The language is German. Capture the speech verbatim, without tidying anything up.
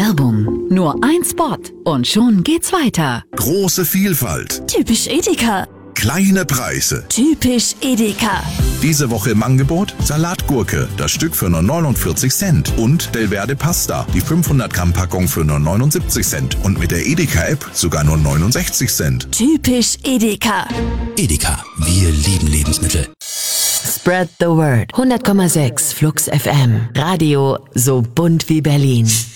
Werbung. Nur ein Spot und schon geht's weiter. Große Vielfalt. Typisch Edeka. Kleine Preise. Typisch Edeka. Diese Woche im Angebot Salatgurke, das Stück für nur neunundvierzig Cent. Und Delverde Pasta, die fünfhundert Gramm Packung für nur neunundsiebzig Cent. Und mit der Edeka-App sogar nur neunundsechzig Cent. Typisch Edeka. Edeka, wir lieben Lebensmittel. Spread the word. hundert Komma sechs Flux F M. Radio so bunt wie Berlin.